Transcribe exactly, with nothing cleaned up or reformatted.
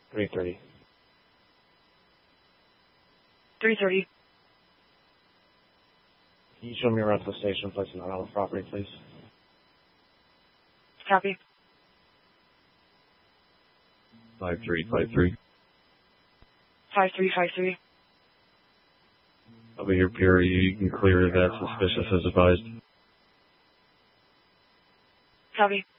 three thirty. three thirty. Can you show me around to the station, place not on the property, please? Copy. five three five three. five three five three. I'll be here, Pierre. You can clear that suspicious as advised. Copy.